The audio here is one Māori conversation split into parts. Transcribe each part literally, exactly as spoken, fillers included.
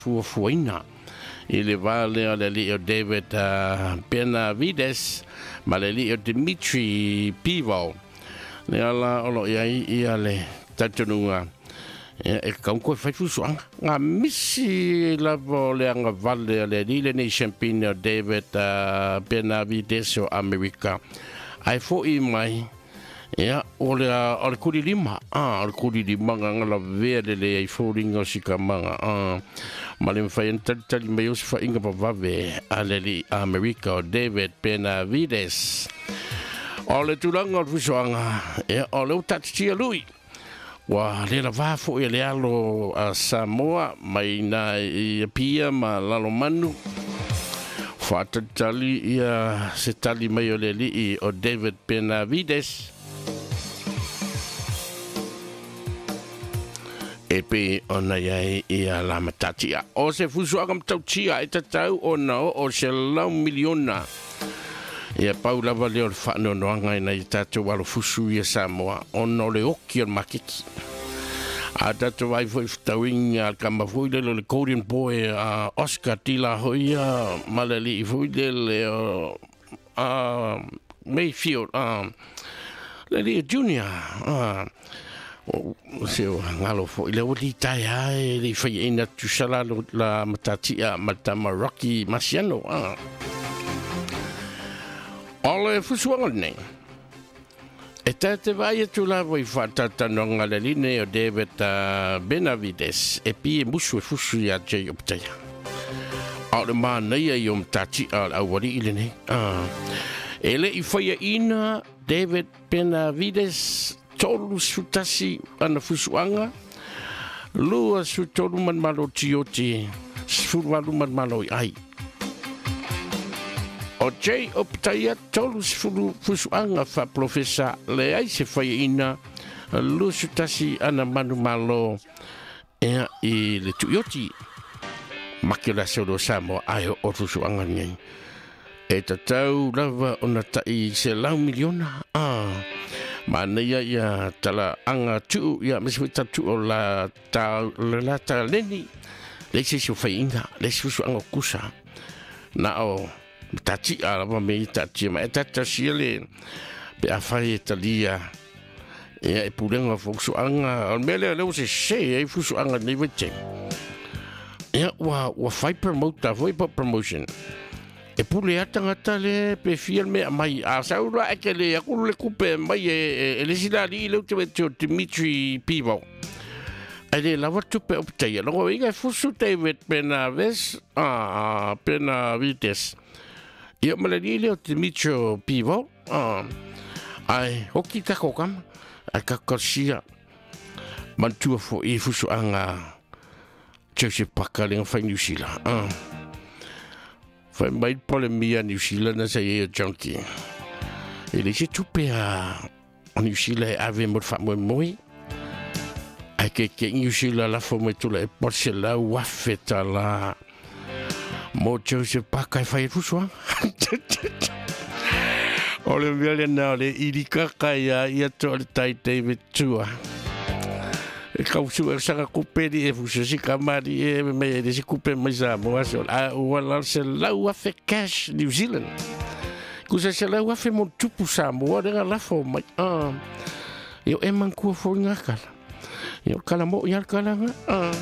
fuafuaina i le vale o le li o David uh, Benavides ma le li o Dimitri Pivo le ala olo iai ia le tatununga e kaunko fai fusuanga nga misi lavo le anga vale le li le ni champagne o David uh, Benavides o Amerika ai fo i mai ya ole al kuri lima ah al kuri lima nga la verde le ai foringa sikamanga ah malim fai ental me us fa inga vave aleli America o David Benavides ole tulanga fusoanga e ole utati lui wa le la va fo ele alo a Samoa mai na i pia ma lalo manu fa tali ia se tali mai ole li o David Benavides e pe ona iai ia la matatia o se fusuanga mtautia e tatau ona o se lau miliona ia paula vale o whanonoanga ina i tatou walo fusu ia Samoa ona le oki al makiki a tatou ai foi ftauinga al kamafuile le Korean boy a Oscar Tila hoia malali i fuile le a Mayfield a le li junior a o se o ngalo fo ile o di tai ai le fai ina tu sala la matatia matama Rocky Marciano ah ole fusuanga nei e tate vai tu la voi fatta tanonga le linee o David Benavides e pi musu e fusu ya je optaya ole ma nei ai um tati al awari ile nei ah ele i fai ina David Benavides tolu sutasi ana fusuanga lua su tolu man malo tioti sfuru man malo ai o jay optaya tolu sfuru fusuanga fa profesa le ai se fai ina lu sutasi ana manu malo e i le tioti makila sodo samo ai o fusuanga ni e tatau lava ona tai se lau miliona ah mana ia ia tala anga tu ia mesti tu o la ta la ta leni le se su fainga le su su anga kusa na o tati ala ma me tati ma tata siele pe afai talia ia e pulenga fo su anga al mele le se se e fu su anga ni vete ia wa wa fai promote foi promotion e pule atangata le pe filme mai a saura aquele aku le coupe mai e le silali le te Dimitri Pivo ele lava tu pe optaya lo inga fusu David Benavides ah Benavides io me le le Dimitri Pivo ah ai hoki ta kokam a kakosia mantua fo e fusu anga Joseph Pakaling fa New Zealand ah fai mai polemia New Zealand na sei e junkie ele se tupe a New Zealand ave mo fa mo moi ai ke ke New Zealand la fo mo tula e porcela wa feta la mo Joseph Pakai fai fuswa ole vele na le idika kaya ia to tai David tua e kausu e sanga kuperi e fuso si kamari e me e si kupe mai sa mo aso a wala se la wa fe cash New Zealand kusa se la wa fe mo tupu sa mo de la fo mai ah yo e man ku fo ngakala yo kala mo yar kala ah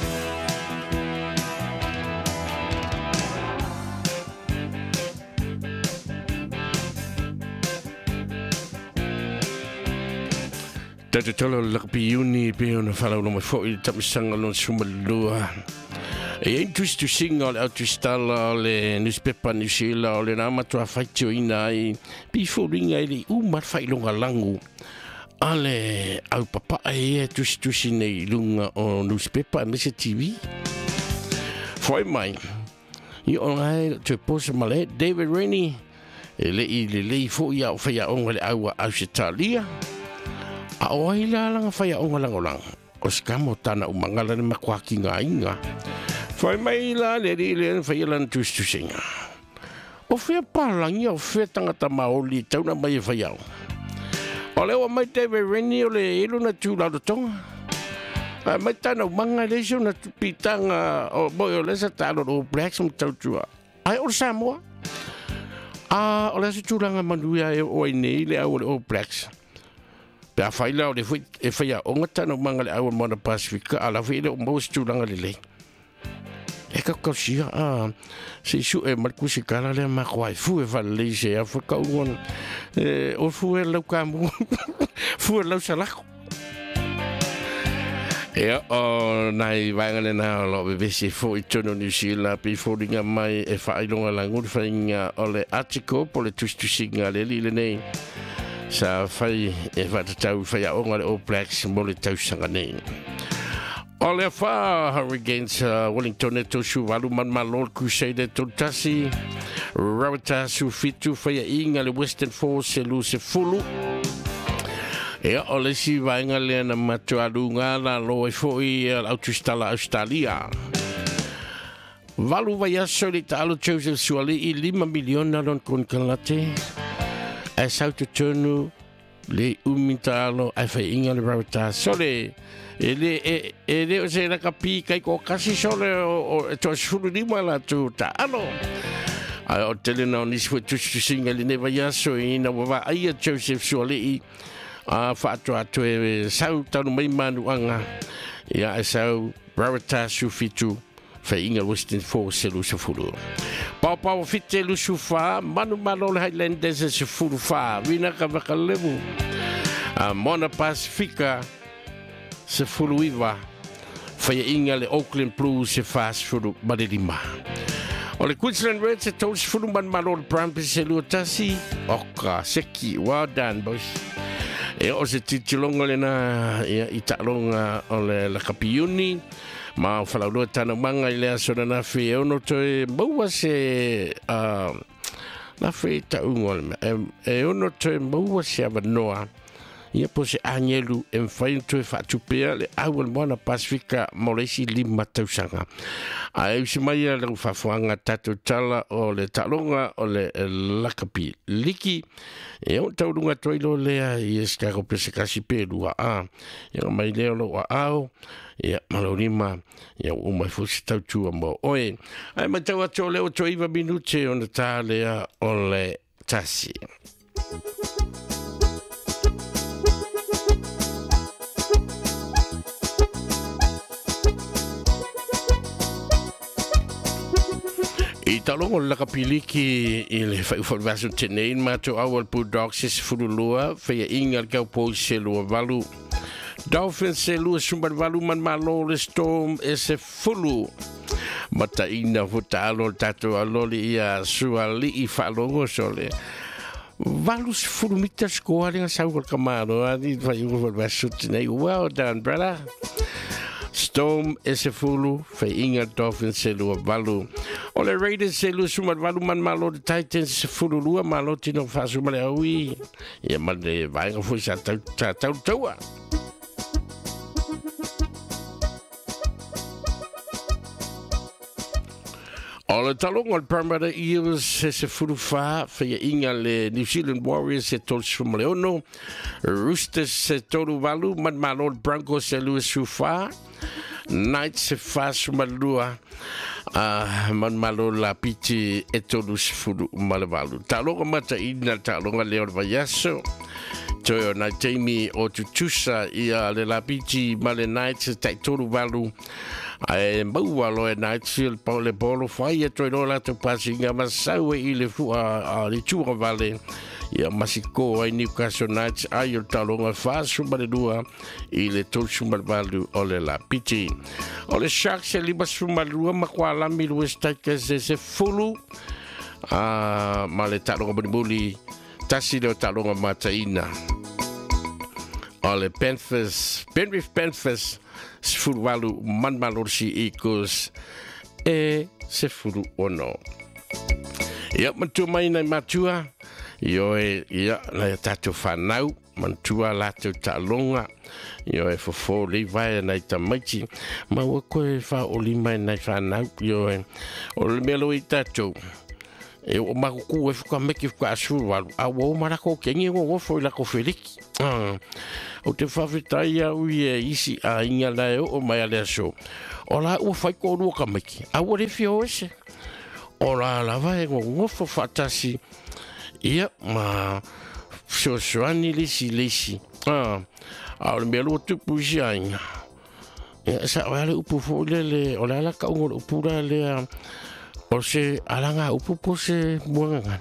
Tata tolo lakpi uni pe ona fala no fo i tapisanga no sumalua e intus tu single out to stalla le newspaper New Zealand le nama to faitio ina i before ringa i u mar fai longa langu ale au papa e tu tu sine lunga o newspaper me se T V foi mai i ona te posa male David Rainey ele i le le fo ia o fai o le au au Italia a oi la langa fai o ngalang olang o skamo tana umangala ni makwaki nga inga fai mai la le le fai lan tu tu singa o fe palangi o fe tangata maoli tauna mai fai au o le o mai David Rainey o le ilu na tu la tonga mai tana manga le so na pitanga o boyo le sa talo o Black some tautua ai o Samoa a o le tulanga manuia e o nei le au o Blacks pe a faila o le foi e faia o ngata no manga le au mo na Pacifica ala foi le o mo tulanga le le e ka ka sia a se su e marku se kala le ma kwai fu e va le se a fa ka un e o fu e lo ka mo fu e lo sala e o nai vanga na lo be se fo i tono ni sila pe fo dinga mai e fa i longa la ngur fa inga o le article po le tustu singa le li le nei sa fai e va tau fa ya onga le o Blacks mo le tau sanga nei o le fa Hurricanes uh, Wellington e tosu walu man malol Crusader totasi Rawata su fitu fa ya inga le Western Force lu se fulu e o le si vainga le na matualunga la lo e foi l'autostala Australia. Valu vai aso le talo Joseph Suali i lima miliona non con kalate. E sautu tonu le umitalo e fai inga le rauta. Sole e le e e le o se la kapi kai ko kasi sole o to sulu di mala tu ta alo. Ai o tele no ni sfu tu singa le ne vai aso ina wa ai Joseph Suali i a fato atu e sau tanu mai manuanga ia e sau Rawata sufitu fa inga Western Force lu se fulu pa pa fite lu sufa manu malo Highlanders se fulu fa vina ka vakalevu a Mona Pacifica se fulu iva fa inga le Auckland Blues se fas fulu badilima o le Queensland Reds se tos fulu man malo Brumbies se lu tasi oka seki well done boys. E o se titilonga le na i talonga o le la kapiuni ma o falau tana manga i le asona na fe o no toe maua se na fe ta ungo e o no toe maua se avanoa ia po se angelu e mwhai toe whatupea le awal Mona Pacifica Malaysia lima tausanga a e usi mai a le whafuanga tatu tala o le talonga o le lakapi liki e o taurunga toilo lea i eskaro pese kasi perua a e o mai leo lo a ao e malaurima e o mai fusi tautua mo oe ai mai tau ato leo to iwa minute o na tā lea o le tasi I talongo la kapiliki i le whaiwhalwasu tenei mato awal Bulldogs se furulua whaia inga le Cowboys se lua walu. Dolphins se lua sumbar walu man malo le Storm e se fulu. Mata ina futa alo tato aloli ia suali i whalongo sole. Walu se fulu mita skoa ringa sauwal kamaro adi whaiwhalwasu tenei. Well done, brother. Storm e se fulu, fai inga Dolphins se lua walu. O le Raiders se lua sumar walu man malo de Titans se fulu lua malo tino whasu male aui. Ia man le vaenga fui sa tau tau taua. O le talonga le Parramatta Eels se se fulu wha, fai inga le New Zealand Warriors se tolu sumale ono. Roosters se tolu walu, man malo le Broncos se lua su wha. Knights se fa sumalua uh, man malo la piti e tolu sifuru malevalu. Talonga mata ina talonga leo le vaiaso. Toi o na teimi o tutusa ia le la piti male Knights tai tolu valu. E maua lo e Knights il pao le bolo fai e toi no la te pasinga masau e i le fua a le tua vale. Ia masiko ai Newcastle Knights ai o talonga fasu maledua i le tolu sumalvalu o le la piti. O le Sharks e lima sumalua makwalami Louis Tigers e se fulu uh, ma le talonga manimuli tasi leo talonga mataina. O le Panthers, Penrith Panthers se fulu walu manmalorsi Eagles e se fulu ono. Ia matua mai nei matua Io e ia la tatu whanau mantua latu talonga io e fofo li vai nei tamaiti ma wa koe fa o li mai nei whanau io e o le melo i tatu e o makuku e fuka meki fuka asu walu a wo marako kengi ngo ngo foi la ko feliki o te whawhetai au i e isi a inga lai o mai alea so o la ua whai ko rua ka meki a ua refi o ese o la lava e ngo ngofo whatasi ia ma so soani lisi lisi a o le mea lua tupu isi a inga ia sa o ale upu fo le le o la la ka ungo upu la le o se alanga upu po se buangan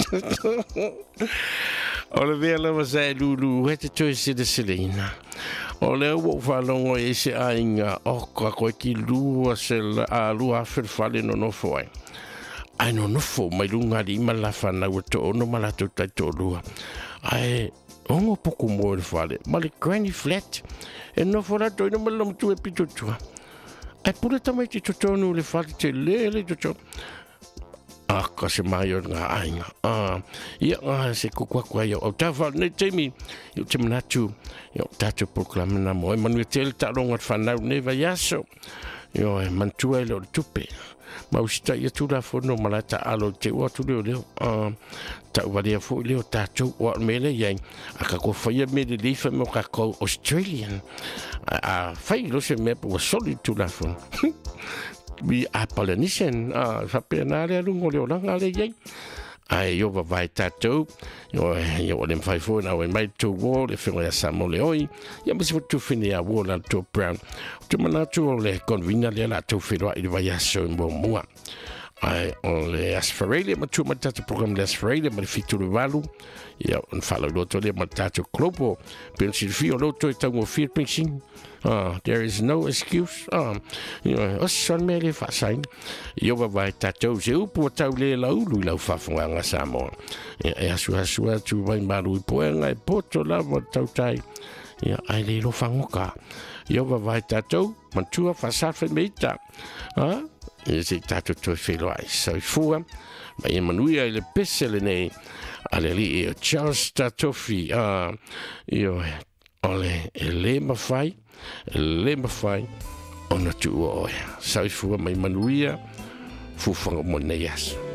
o le vea lava sa e lulu hete toi se de selena o le ua whalongo e se a inga o ka koe ki lua se a lua whirwhale no nofo ai ai no nofo mai lunga li ima la whanau to ono malato tai to lua ai ongo poku mo le whale ma le granny flat e nofo la to ina malam tu e pitotua ai pura tamai te totonu le whale te le le totonu a ka se mai o ngā ainga a ia ngā se kukua kua ia o tawha ne teimi i o te manatu i o tātou proklamana mo e manu e tele ta ronga whanau ne vai aso i o e mantua i leo le tupe ma usita ia tūra whono malata alo te ua tu leo leo a tau waria fo i leo tātou o mele iai a ka ko whaia me le leifa mo ka ko Australian a whai lo se mea po wa soli tūra whono bi a Polynesian a whapena rea rungo leo langa le iei ai yo va vai tātou yo yo le mwhai fo na we mai tō wō le whenga ya Samo le oi ia misi wa tū whine a wō na tō Brown tu manatu o le konvina le la tō whenua i le vai aso i mō mua ai o le Australia ma tū matata program le Australia ma le fitu le walu ia on whalau loto le ma tātou klopo pensi le fio loto i taungo fir pensing Ah, there is no excuse. Um, you know, o son me le whasain. Io wa vai tātou se upu o tau le lau lui lau whawhunga Samoa. E asu asu atu vai maru i poenga e poto lava tau tai. Ia ai le lo whangoka. Io wa vai tātou mantua whasawhi meita. Ah, e se tātou toi whelo ai. Sau fua, mai e manui ai le pesele nei. Ale li e o Charles Tatofi. Ah, io ole e le mawhai. Le mawhai ona tu o oia. Sau fua mai manuia fufanga mo nei aso.